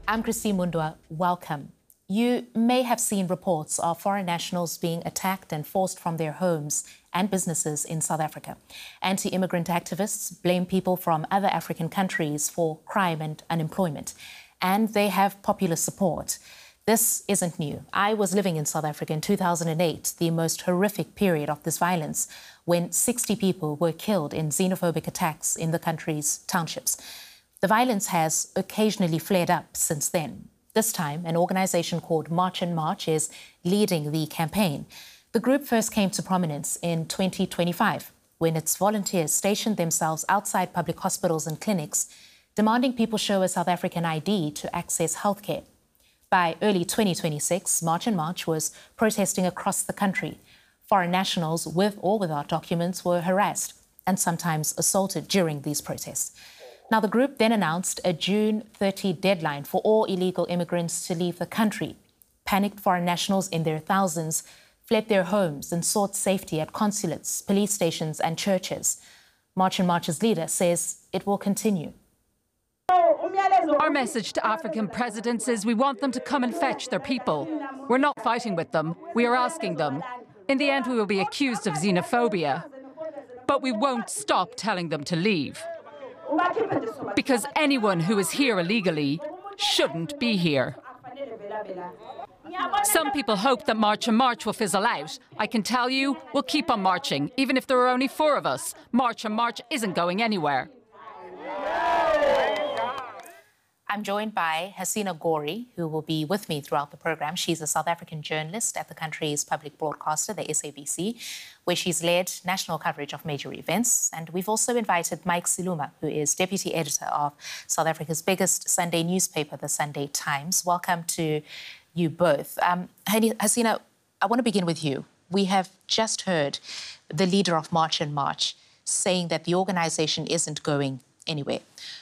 I'm Christine Mundwa. Welcome. You may have seen reports of foreign nationals being attacked and forced from their homes and businesses in South Africa. Anti-immigrant activists blame people from other African countries for crime and unemployment, and they have popular support. This isn't new. I was living in South Africa in 2008, the most horrific period of this violence, when 60 people were killed in xenophobic attacks in the country's townships. The violence has occasionally flared up since then. This time, an organization called March and March is leading the campaign. The group first came to prominence in 2025, when its volunteers stationed themselves outside public hospitals and clinics, demanding people show a South African ID to access healthcare. By early 2026, March and March was protesting across the country. Foreign nationals, with or without documents, were harassed and sometimes assaulted during these protests. Now, the group then announced a June 30 deadline for all illegal immigrants to leave the country. Panicked foreign nationals in their thousands fled their homes and sought safety at consulates, police stations and churches. March and March's leader says it will continue. Our message to African presidents is we want them to come and fetch their people. We're not fighting with them, we are asking them. In the end, we will be accused of xenophobia. But we won't stop telling them to leave. Because anyone who is here illegally shouldn't be here. Some people hope that March and March will fizzle out. I can tell you, we'll keep on marching, even if there are only 4 of us. March and March isn't going anywhere. I'm joined by Hasina Gori, who will be with me throughout the program. She's a South African journalist at the country's public broadcaster, the SABC, where she's led national coverage of major events. And we've also invited Mike Siluma, who is deputy editor of South Africa's biggest Sunday newspaper, the Sunday Times. Welcome to you both. Hasina, I want to begin with you. We have just heard the leader of March and March saying that the organization isn't going anywhere.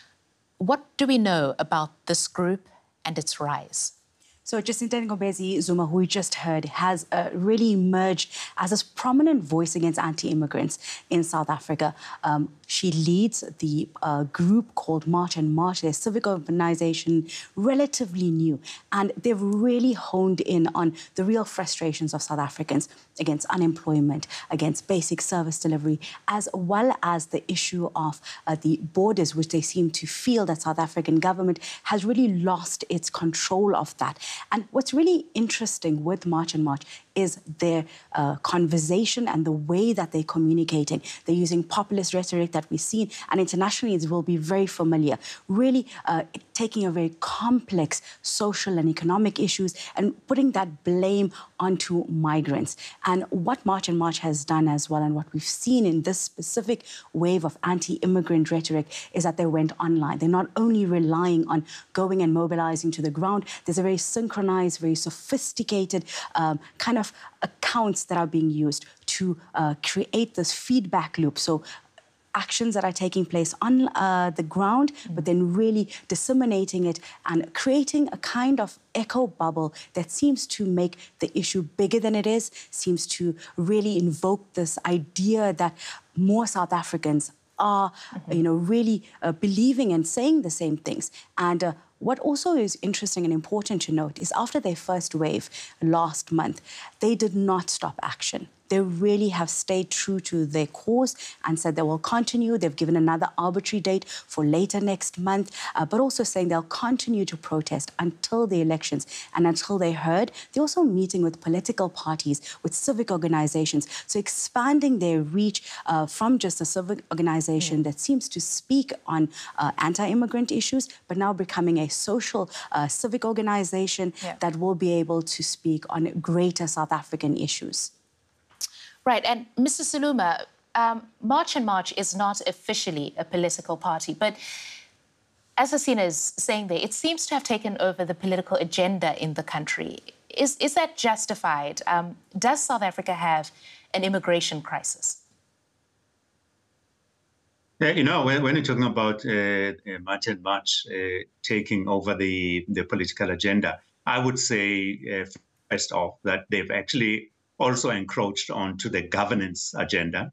What do we know about this group and its rise? So Jacinta Ngobezi Zuma, who we just heard, has really emerged as a prominent voice against anti-immigrants in South Africa. She leads the group called March and March, their civic organization, relatively new. And they've really honed in on the real frustrations of South Africans against unemployment, against basic service delivery, as well as the issue of the borders, which they seem to feel that South African government has really lost its control of that. And what's really interesting with March and March is their conversation and the way that they're communicating. They're using populist rhetoric that we've seen, and internationally it will be very familiar, really taking a very complex social and economic issues and putting that blame onto migrants. And what March and March has done as well, and what we've seen in this specific wave of anti-immigrant rhetoric, is that they went online. They're not only relying on going and mobilizing to the ground, there's a very synchronized, very sophisticated kind of accounts that are being used to create this feedback loop. So actions that are taking place on the ground, but then really disseminating it and creating a kind of echo bubble that seems to make the issue bigger than it is, seems to really invoke this idea that more South Africans are, really believing and saying the same things. And what also is interesting and important to note is after their first wave last month, they did not stop action. They really have stayed true to their cause and said they will continue. They've given another arbitrary date for later next month, but also saying they'll continue to protest until the elections and until they're heard. They're also meeting with political parties, with civic organizations, so expanding their reach from just a civic organization that seems to speak on anti-immigrant issues, but now becoming a social civic organization that will be able to speak on greater South African issues. Right, and Mr. Siluma, March and March is not officially a political party, but as Hasina is saying there, it seems to have taken over the political agenda in the country. Is that justified? Does South Africa have an immigration crisis? Yeah, when you're talking about March and March taking over the political agenda, I would say, first off, that they've actually also encroached onto the governance agenda.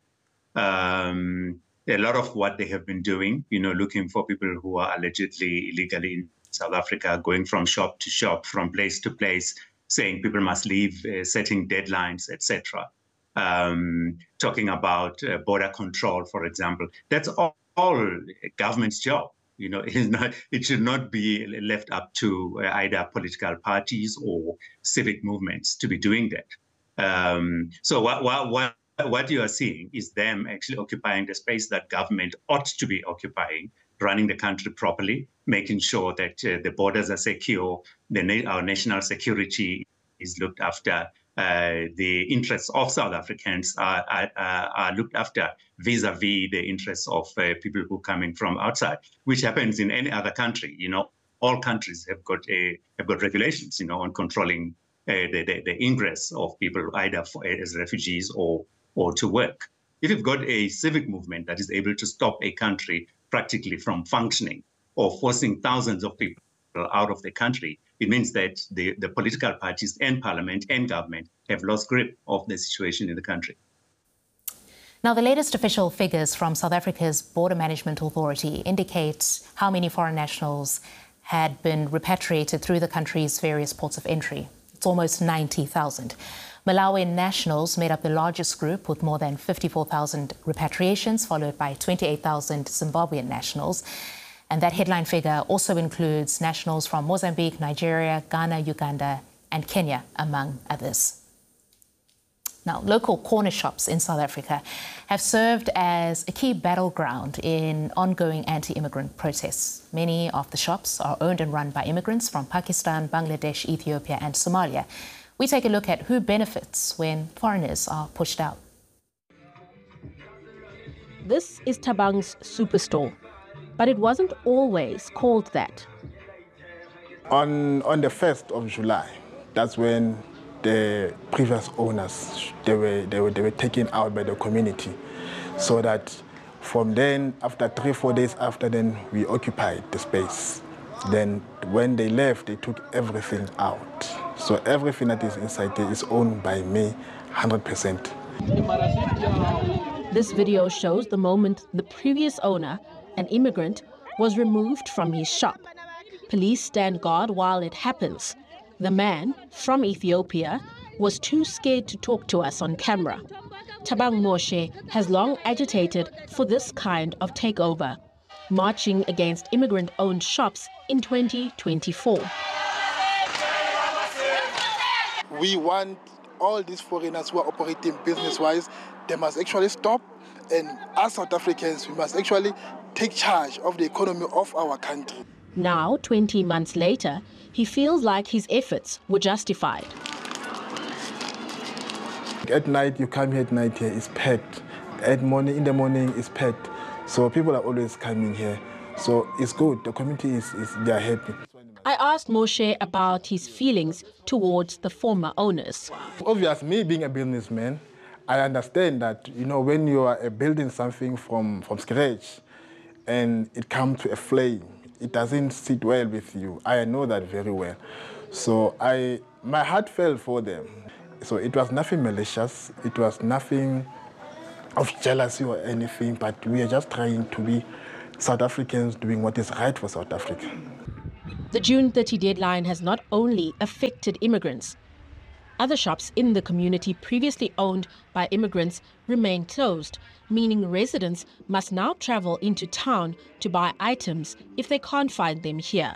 A lot of what they have been doing, looking for people who are allegedly illegally South Africa, going from shop to shop, from place to place, saying people must leave, setting deadlines, etc. Talking about border control, for example. That's all government's job. You know, it should not be left up to either political parties or civic movements to be doing that. So what you are seeing is them actually occupying the space that government ought to be occupying, running the country properly, making sure that the borders are secure, our national security is looked after, the interests of South Africans are looked after vis-a-vis the interests of people who are coming from outside, which happens in any other country. You know, all countries have got regulations, you know, on controlling the ingress of people either as refugees or to work. If you've got a civic movement that is able to stop a country practically from functioning or forcing thousands of people out of the country, it means that the political parties and parliament and government have lost grip of the situation in the country. Now, the latest official figures from South Africa's Border Management Authority indicate how many foreign nationals had been repatriated through the country's various ports of entry. It's almost 90,000. Malawian nationals made up the largest group with more than 54,000 repatriations, followed by 28,000 Zimbabwean nationals. And that headline figure also includes nationals from Mozambique, Nigeria, Ghana, Uganda, and Kenya, among others. Now, local corner shops in South Africa have served as a key battleground in ongoing anti-immigrant protests. Many of the shops are owned and run by immigrants from Pakistan, Bangladesh, Ethiopia, and Somalia. We take a look at who benefits when foreigners are pushed out. This is Thabang's superstore, but it wasn't always called that. On the 1st of July, that's when the previous owners, they were taken out by the community. So that from then, after 3-4 days after, then we occupied the space. Then when they left, they took everything out. So everything that is inside there is owned by me 100%. This video shows the moment the previous owner, an immigrant, was removed from his shop. Police stand guard while it happens. The man, from Ethiopia, was too scared to talk to us on camera. Thabang Moshe has long agitated for this kind of takeover, marching against immigrant-owned shops in 2024. We want all these foreigners who are operating business-wise, they must actually stop. And as South Africans, we must actually take charge of the economy of our country. Now, 20 months later, he feels like his efforts were justified. At night, you come here at night, here it's packed. In the morning, it's packed. So people are always coming here. So it's good. The community they are happy. I asked Moshe about his feelings towards the former owners. Obviously, me being a businessman, I understand that, you know, when you are building something from scratch and it comes to a flame, it doesn't sit well with you. I know that very well. So my heart fell for them. So it was nothing malicious. It was nothing of jealousy or anything, but we are just trying to be South Africans doing what is right for South Africa. The June 30 deadline has not only affected immigrants. Other shops in the community previously owned by immigrants remain closed, meaning residents must now travel into town to buy items if they can't find them here.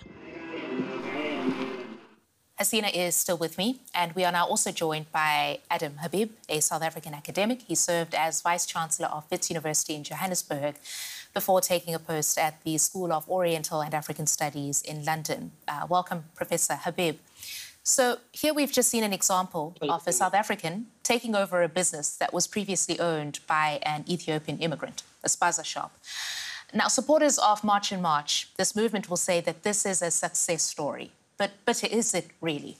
Hasina is still with me, and we are now also joined by Adam Habib, a South African academic. He served as Vice-Chancellor of Wits University in Johannesburg before taking a post at the School of Oriental and African Studies in London. Welcome, Professor Habib. So here we've just seen an example of a South African taking over a business that was previously owned by an Ethiopian immigrant, a spaza shop. Now, supporters of March in March, this movement will say that this is a success story. But is it really?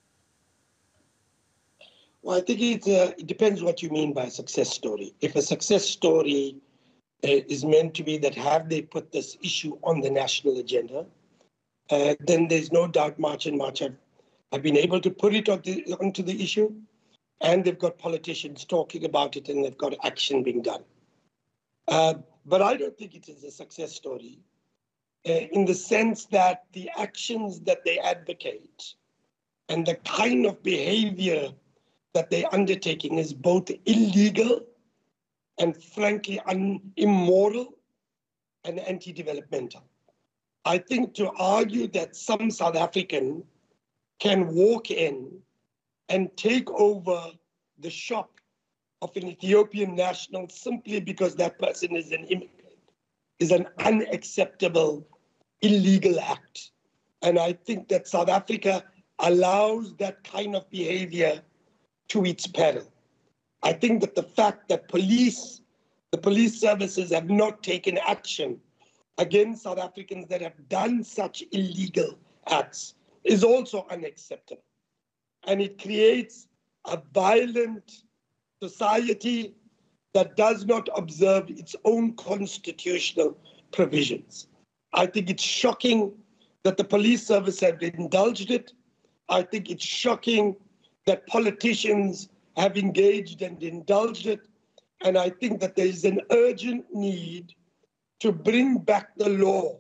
Well, I think it depends what you mean by a success story. If a success story is meant to be that have they put this issue on the national agenda, then there's no doubt March in March have been able to put it onto the issue, and they've got politicians talking about it, and they've got action being done. But I don't think it is a success story in the sense that the actions that they advocate and the kind of behavior that they're undertaking is both illegal and frankly immoral and anti-developmental. I think to argue that some South African can walk in and take over the shop of an Ethiopian national simply because that person is an immigrant is an unacceptable, illegal act. And I think that South Africa allows that kind of behavior to its peril. I think that the fact that the police services have not taken action against South Africans that have done such illegal acts is also unacceptable. And it creates a violent society that does not observe its own constitutional provisions. I think it's shocking that the police service have indulged it. I think it's shocking that politicians have engaged and indulged it. And I think that there is an urgent need to bring back the law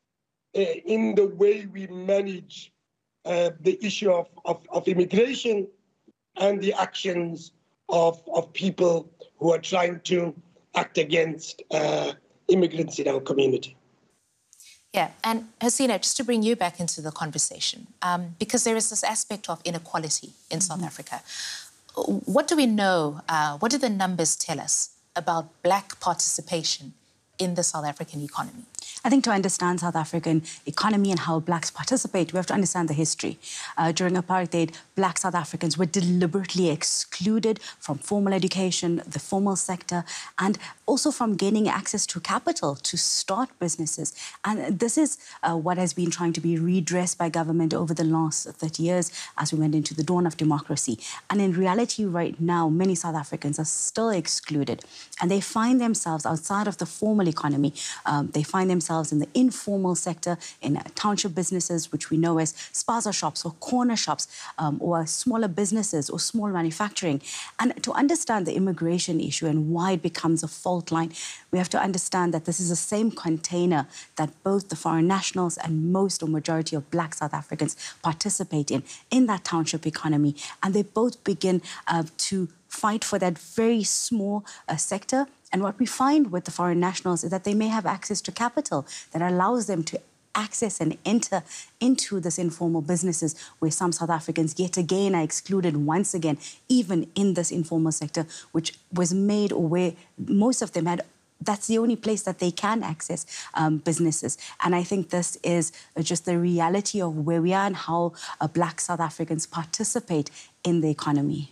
in the way we manage the issue of immigration and the actions of people who are trying to act against immigrants in our community. Yeah, and Hasina, just to bring you back into the conversation, because there is this aspect of inequality in South Africa. What do we know, what do the numbers tell us about Black participation in the South African economy? I think to understand South African economy and how Blacks participate, we have to understand the history. During apartheid, Black South Africans were deliberately excluded from formal education, the formal sector, and also from gaining access to capital to start businesses. And this is what has been trying to be redressed by government over the last 30 years as we went into the dawn of democracy. And in reality right now, many South Africans are still excluded and they find themselves outside of the formal economy. They find themselves in the informal sector, in township businesses, which we know as spaza shops or corner shops, or smaller businesses or small manufacturing. And to understand the immigration issue and why it becomes a fault line, we have to understand that this is the same container that both the foreign nationals and most or majority of Black South Africans participate in that township economy. And they both begin to fight for that very small sector. And what we find with the foreign nationals is that they may have access to capital that allows them to access and enter into this informal businesses where some South Africans yet again are excluded once again, even in this informal sector, which was made or where most of them had. That's the only place that they can access businesses. And I think this is just the reality of where we are and how Black South Africans participate in the economy.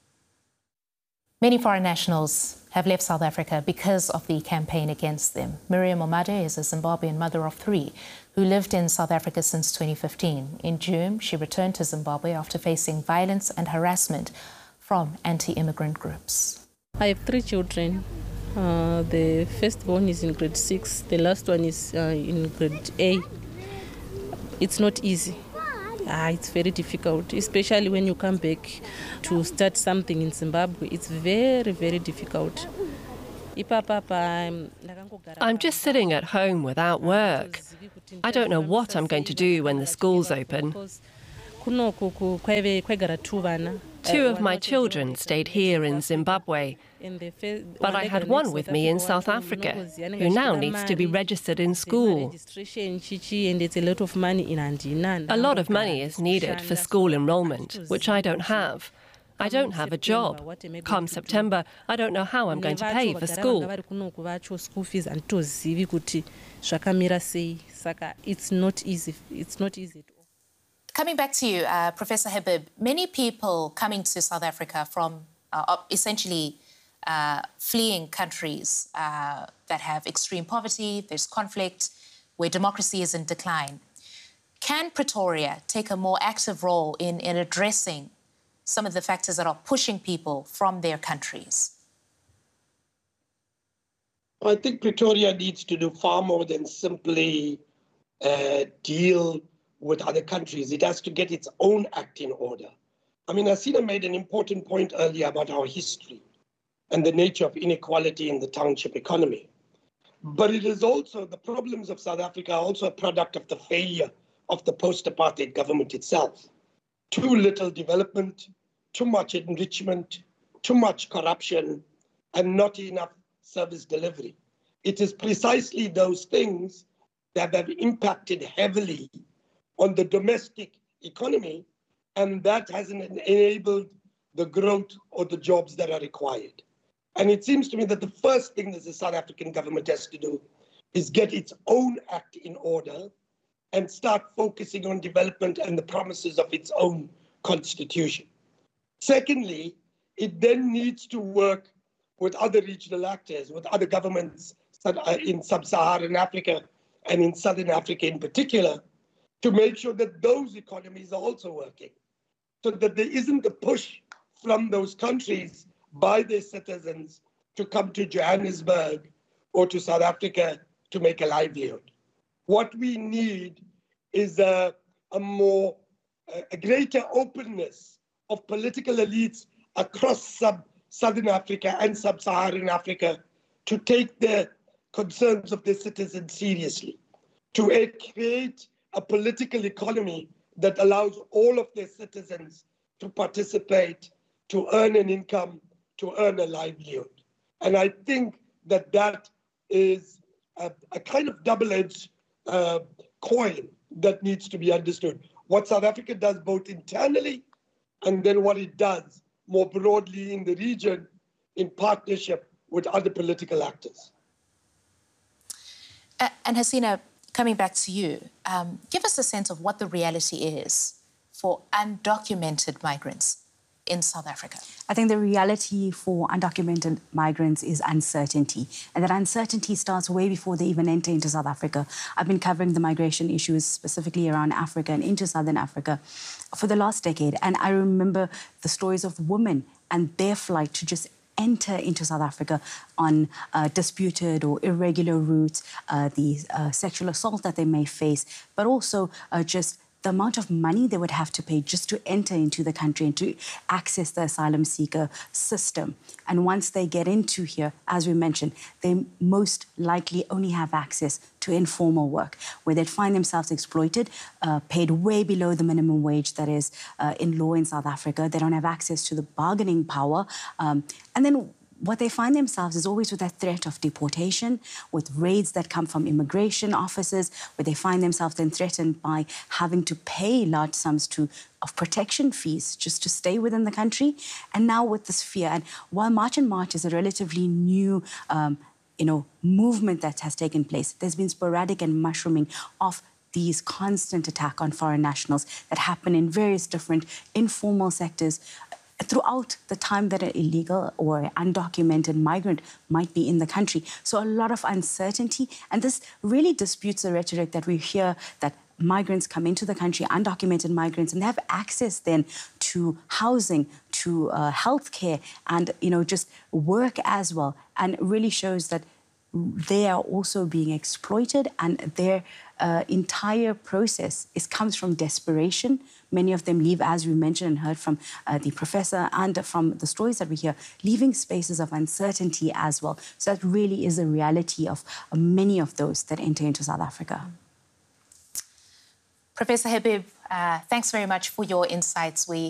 Many foreign nationals have left South Africa because of the campaign against them. Miriam Omade is a Zimbabwean mother of 3 who lived in South Africa since 2015. In June, she returned to Zimbabwe after facing violence and harassment from anti-immigrant groups. I have 3 children. The firstborn is in grade 6. The last one is in grade A. It's not easy. It's very difficult, especially when you come back to start something in Zimbabwe. It's very, very difficult. I'm just sitting at home without work. I don't know what I'm going to do when the schools open. 2 of my children stayed here in Zimbabwe, but I had one with me in South Africa, who now needs to be registered in school. A lot of money is needed for school enrollment, which I don't have. I don't have a job. Come September, I don't know how I'm going to pay for school. It's not easy. It's not easy. Coming back to you, Professor Habib, many people coming to South Africa from essentially fleeing countries that have extreme poverty, there's conflict, where democracy is in decline. Can Pretoria take a more active role in addressing some of the factors that are pushing people from their countries? I think Pretoria needs to do far more than simply deal with other countries. It has to get its own act in order. I mean, Hasina made an important point earlier about our history and the nature of inequality in the township economy. But it is also, the problems of South Africa are also a product of the failure of the post-apartheid government itself. Too little development, too much enrichment, too much corruption, and not enough service delivery. It is precisely those things that have impacted heavily on the domestic economy, and that hasn't enabled the growth or the jobs that are required. And it seems to me that the first thing that the South African government has to do is get its own act in order and start focusing on development and the promises of its own constitution. Secondly, it then needs to work with other regional actors, with other governments in sub-Saharan Africa and in Southern Africa in particular, to make sure that those economies are also working, so that there isn't a push from those countries by their citizens to come to Johannesburg or to South Africa to make a livelihood. What we need is a greater openness of political elites across Southern Africa and Sub-Saharan Africa to take the concerns of their citizens seriously, to create a political economy that allows all of their citizens to participate, to earn an income, to earn a livelihood. And I think that that is a kind of double-edged coin that needs to be understood. What South Africa does both internally and then what it does more broadly in the region in partnership with other political actors. And Hasina, coming back to you, give us a sense of what the reality is for undocumented migrants in South Africa. I think the reality for undocumented migrants is uncertainty. And that uncertainty starts way before they even enter into South Africa. I've been covering the migration issues specifically around Africa and into Southern Africa for the last decade. And I remember the stories of women and their flight to just enter into South Africa on disputed or irregular routes, the sexual assault that they may face, but also just the amount of money they would have to pay just to enter into the country and to access the asylum seeker system. And once they get into here, as we mentioned, they most likely only have access to informal work, where they'd find themselves exploited, paid way below the minimum wage that is in law in South Africa. They don't have access to the bargaining power. And then what they find themselves is always with that threat of deportation, with raids that come from immigration officers, where they find themselves then threatened by having to pay large sums of protection fees just to stay within the country. And now with this fear, and while March and March is a relatively new movement that has taken place, there's been sporadic and mushrooming of these constant attacks on foreign nationals that happen in various different informal sectors throughout the time that an illegal or undocumented migrant might be in the country. So a lot of uncertainty, and this really disputes the rhetoric that we hear that migrants come into the country, undocumented migrants, and they have access then to housing, to healthcare, and just work as well, and really shows that they are also being exploited, and their entire process comes from desperation. Many of them leave, as we mentioned and heard from the professor and from the stories that we hear, leaving spaces of uncertainty as well. So that really is a reality of many of those that enter into South Africa. Professor Habib, thanks very much for your insights. We